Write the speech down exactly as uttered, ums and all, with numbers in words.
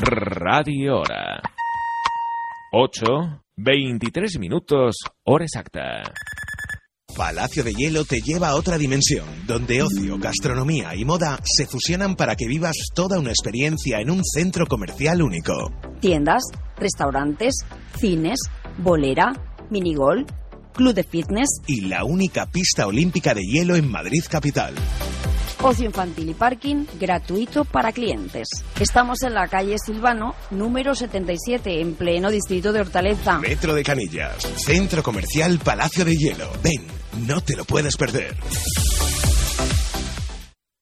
Radio Hora. ocho, veintitrés minutos, hora exacta. Palacio de Hielo te lleva a otra dimensión, donde ocio, gastronomía y moda se fusionan para que vivas toda una experiencia en un centro comercial único. Tiendas, restaurantes, cines, bolera, minigol, club de fitness y la única pista olímpica de hielo en Madrid capital. Ocio infantil y parking gratuito para clientes. Estamos en la calle Silvano, número setenta y siete, en pleno distrito de Hortaleza. Metro de Canillas, Centro Comercial Palacio de Hielo. Ven, no te lo puedes perder.